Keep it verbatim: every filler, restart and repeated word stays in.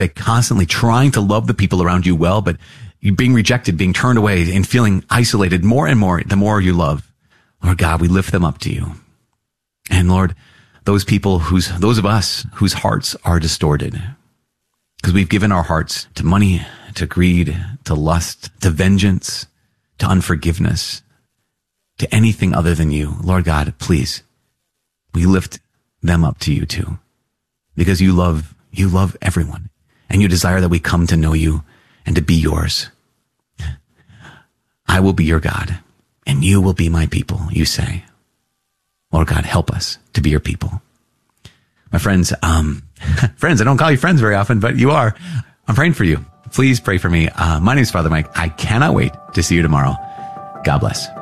Like constantly trying to love the people around you well, but you being rejected, being turned away, and feeling isolated more and more the more you love. Lord God, we lift them up to you. And Lord, those people whose, those of us whose hearts are distorted, because we've given our hearts to money, to greed, to lust, to vengeance, to unforgiveness, to anything other than you. Lord God, please, we lift them up to you too, because you love, you love everyone, and you desire that we come to know you and to be yours. I will be your God, and you will be my people, you say. Lord God, help us to be your people. My friends, um, friends, I don't call you friends very often, but you are. I'm praying for you. Please pray for me. Uh, my name is Father Mike. I cannot wait to see you tomorrow. God bless.